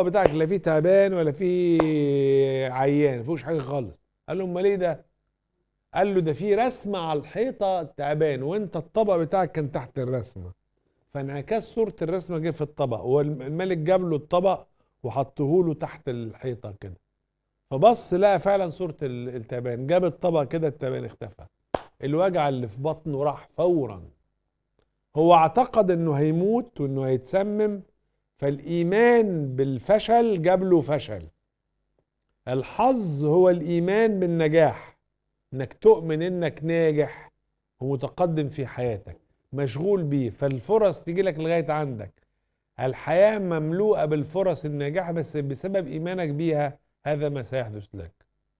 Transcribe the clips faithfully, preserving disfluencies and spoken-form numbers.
الطبق بتاعك لا فيه تعبان ولا فيه عيان، ما فيهوش حاجه خالص. قال له امال ايه ده؟ قال له ده فيه رسمه على الحيطه تعبان، وانت الطبق بتاعك كان تحت الرسمه، فانعكاس صوره الرسمه جه في الطبق، والملك جاب له الطبق وحطه له تحت الحيطه كده، فبص لقى فعلا صوره ال- التعبان، جاب الطبق كده التعبان اختفى. الوجع اللي في بطنه راح فورا. هو اعتقد انه هيموت وانه هيتسمم، فالايمان بالفشل جاب له فشل. الحظ هو الايمان بالنجاح، انك تؤمن انك ناجح ومتقدم في حياتك مشغول بيه، فالفرص تيجي لك لغايه عندك. الحياه مملوءه بالفرص الناجحه، بس بسبب ايمانك بيها هذا ما سيحدث لك.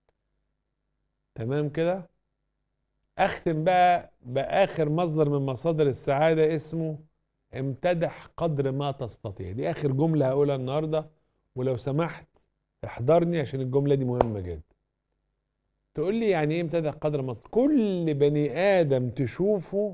تمام كده؟ اختم بقى باخر مصدر من مصادر السعاده اسمه امتدح قدر ما تستطيع. دي اخر جمله هقولها النهارده، ولو سمحت احضرني عشان الجمله دي مهمه جدا. تقول لي يعني ايه امتدح قدر ما تستطيع؟ كل بني ادم تشوفه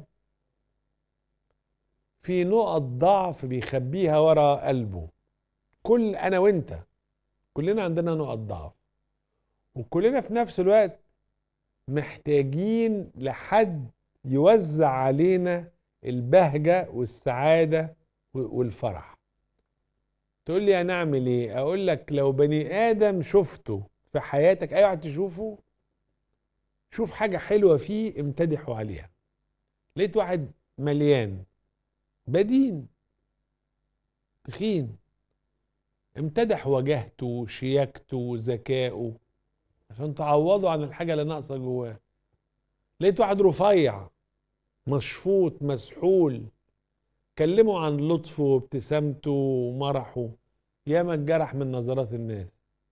في نقط ضعف بيخبيها ورا قلبه. كل انا وانت كلنا عندنا نقط ضعف، وكلنا في نفس الوقت محتاجين لحد يوزع علينا البهجة والسعادة والفرح. تقول لي انا اعمل ايه؟ اقول لك لو بني ادم شفته في حياتك، اي واحد تشوفه شوف حاجة حلوة فيه امتدحه عليها. لقيت واحد مليان بدين تخين، امتدح وجهته شياكته ذكائه عشان تعوضه عن الحاجة اللي ناقصة جواه. لقيت واحد رفيع مشفوط مسحول، كلمه عن لطفه وابتسامته ومرحه، ياما اتجرح من نظرات الناس.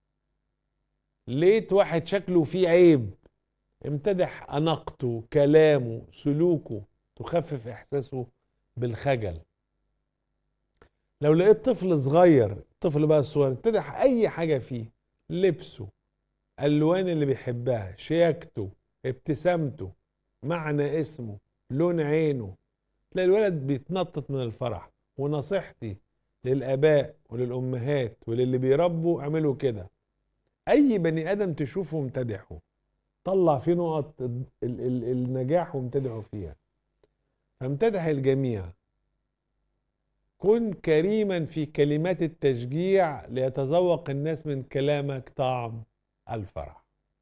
لقيت واحد شكله فيه عيب، امتدح أناقته كلامه سلوكه، تخفف إحساسه بالخجل. لو لقيت طفل صغير، طفل بقى الصغير، امتدح أي حاجة فيه، لبسه، ألوان اللي بيحبها، شياكته، ابتسامته، معنى اسمه، لون عينه، تلاقي الولد بيتنطط من الفرح. ونصيحتي للآباء وللأمهات وللي بيربوا اعملوا كده. أي بني آدم تشوفه امتدحه، طلع فيه نقط ال ال النجاح وامتدحه فيها، فامتدح الجميع. كن كريما في كلمات التشجيع ليتذوق الناس من كلامك طعم الفرح.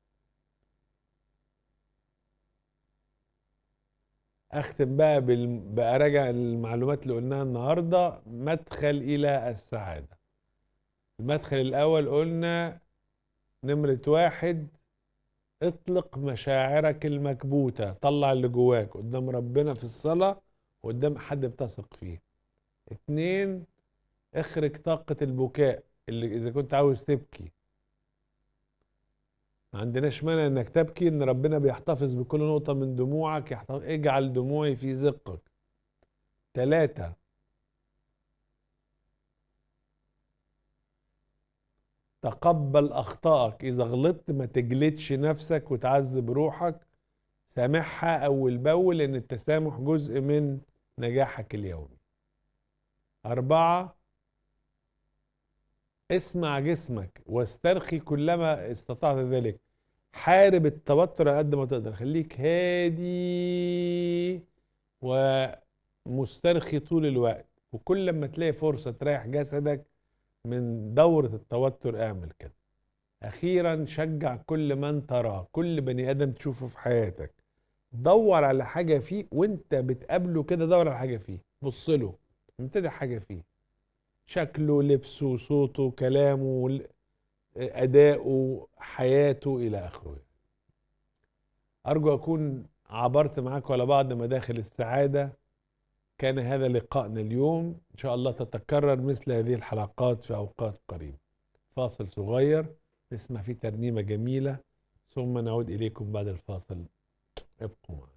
اختم بقى بال... براجع المعلومات اللي قلناها النهارده. مدخل الى السعاده. المدخل الاول قلنا نمرة واحد، اطلق مشاعرك المكبوتة، طلع اللي جواك قدام ربنا في الصلاة وقدام حد بتثق فيه. اتنين، اخرج طاقة البكاء اللي اذا كنت عاوز تبكي. ما عندناش مانع انك تبكي، ان ربنا بيحتفظ بكل نقطة من دموعك، يحتفظ. اجعل دموعي في زقك. تلاتة، تقبل اخطائك، اذا غلطت ما تجلدش نفسك وتعذب روحك، سامحها اول باول، لان التسامح جزء من نجاحك اليومي. اربعة، اسمع جسمك واسترخي كلما استطعت ذلك. حارب التوتر على قد ما تقدر، خليك هادي ومسترخي طول الوقت، وكل لما تلاقي فرصة تريح جسدك من دورة التوتر اعمل كده. اخيرا، شجع كل من تراه، كل بني ادم تشوفه في حياتك، دور على حاجة فيه وانت بتقابله كده، دور على حاجة فيه، بص له، امتدح حاجة فيه، شكله، لبسه، صوته، كلامه، أداؤه، حياته إلى آخره. أرجو أكون عبرت معاك على بعض مداخل السعادة. كان هذا لقاءنا اليوم، إن شاء الله تتكرر مثل هذه الحلقات في أوقات قريبة. فاصل صغير نسمع فيه ترنيمة جميلة، ثم نعود إليكم بعد الفاصل. ابقوا معنا.